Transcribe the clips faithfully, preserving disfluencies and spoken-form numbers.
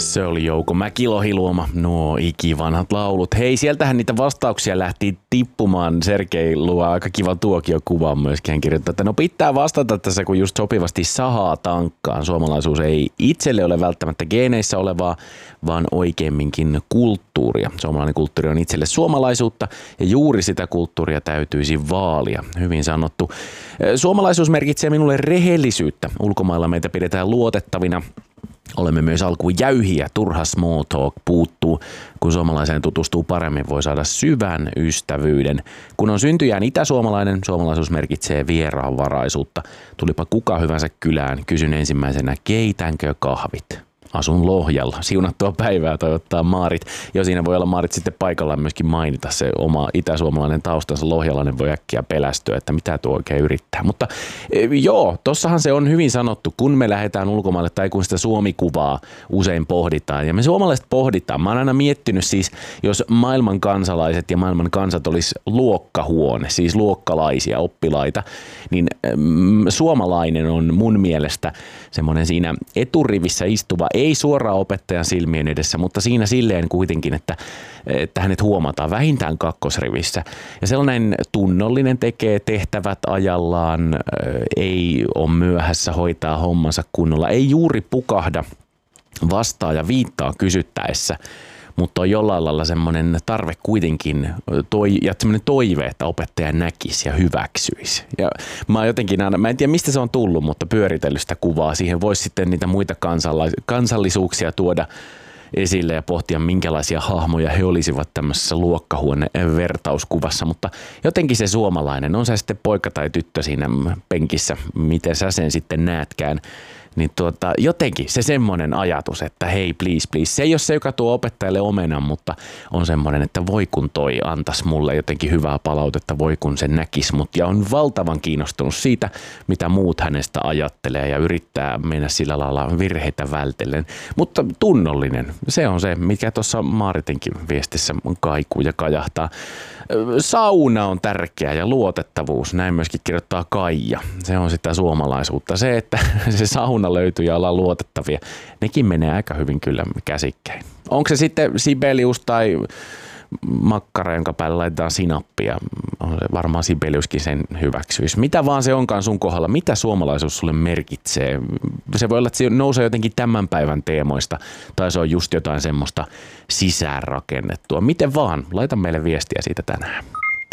Se oli Jouko Mäkilohi luoma nuo ikivanhat laulut. Hei, sieltähän niitä vastauksia lähti tippumaan. Sergei luo aika kiva tuokiokuva myöskin. Hän kirjoittaa, että no pitää vastata tässä, kun just sopivasti sahaa tankkaan. Suomalaisuus ei itselle ole välttämättä geeneissä olevaa, vaan oikeemminkin kulttuuria. Suomalainen kulttuuri on itselle suomalaisuutta ja juuri sitä kulttuuria täytyisi vaalia. Hyvin sanottu. Suomalaisuus merkitsee minulle rehellisyyttä. Ulkomailla meitä pidetään luotettavina. Olemme myös alkuun jäyhiä, turha small talk puuttuu. Kun suomalaiseen tutustuu paremmin, voi saada syvän ystävyyden. Kun on syntyjään itäsuomalainen, suomalaisuus merkitsee vieraanvaraisuutta. Tulipa kuka hyvänsä kylään, kysyn ensimmäisenä, keitänkö kahvit? Asun Lohjalla. Siunattua päivää toivottaa Maarit. Jo siinä voi olla Maarit sitten paikallaan myöskin mainita se oma itäsuomalainen taustansa. Lohjalainen voi äkkiä pelästyä, että mitä tuo oikein yrittää. Mutta joo, tossahan se on hyvin sanottu, kun me lähdetään ulkomaille tai kun sitä Suomi-kuvaa usein pohditaan. Ja me suomalaiset pohditaan. Mä oon aina miettinyt siis, jos maailman kansalaiset ja maailman kansat olisi luokkahuone, siis luokkalaisia, oppilaita, niin mm, suomalainen on mun mielestä semmoinen siinä eturivissä istuva, ei suoraan opettajan silmien edessä, mutta siinä silleen kuitenkin, että, että hänet huomataan vähintään kakkosrivissä. Ja sellainen tunnollinen tekee tehtävät ajallaan, ei ole myöhässä, hoitaa hommansa kunnolla, ei juuri pukahda, vastaa ja viittaa kysyttäessä, mutta on jollain lailla semmoinen tarve kuitenkin toi, ja semmoinen toive, että opettaja näkisi ja hyväksyisi. Ja mä jotenkin aina, mä en tiedä mistä se on tullut, mutta pyöritellyt sitä kuvaa. Siihen voisi sitten niitä muita kansalla- kansallisuuksia tuoda esille ja pohtia, minkälaisia hahmoja he olisivat tämmöisessä luokkahuone-vertauskuvassa, mutta jotenkin se suomalainen, on se sitten poika tai tyttö siinä penkissä, miten sä sen sitten näetkään, niin tuota, jotenkin se semmoinen ajatus, että hei please please, se ei ole se, joka tuo opettajalle omenan, mutta on semmoinen, että voi kun toi antaisi mulle jotenkin hyvää palautetta, voi kun se näkisi mut, ja on valtavan kiinnostunut siitä, mitä muut hänestä ajattelee ja yrittää mennä sillä lailla virheitä vältellen, mutta tunnollinen, se on se, mikä tuossa Maaritenkin viestissä kaikuu ja kajahtaa. Sauna on tärkeä ja luotettavuus, näin myöskin kirjoittaa Kaija. Se on sitä suomalaisuutta. Se, että se sauna löytyy ja ollaan luotettavia, nekin menee aika hyvin kyllä käsikkäin. Onko se sitten Sibelius tai makkara, jonka päälle laitetaan sinappia? On se varmaan Sibeliuskin sen hyväksyisi. Mitä vaan se onkaan sun kohdalla? Mitä suomalaisuus sulle merkitsee? Se voi olla, että se nousee jotenkin tämän päivän teemoista, tai se on just jotain semmoista sisäänrakennettua. Miten vaan? Laita meille viestiä siitä tänään.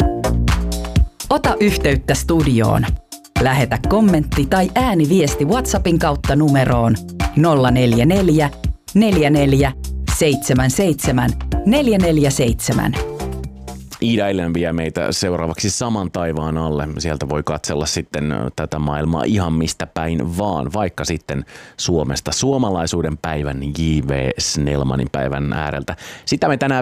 Ota yhteyttä studioon. Lähetä kommentti tai ääniviesti WhatsAppin kautta numeroon nolla neljä neljä, neljä neljä, seitsemän seitsemän, neljä neljä seitsemän. Iida Eilen vie meitä seuraavaksi saman taivaan alle. Sieltä voi katsella sitten tätä maailmaa ihan mistä päin vaan, vaikka sitten Suomesta. Suomalaisuuden päivän J V Snellmanin päivän ääreltä. Sitä me tänään